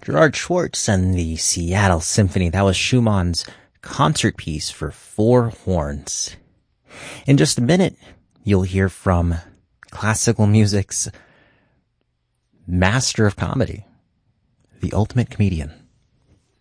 Gerard Schwartz and the Seattle Symphony. That was Schumann's concert piece for four horns. In just a minute, you'll hear from classical music's master of comedy, the ultimate comedian,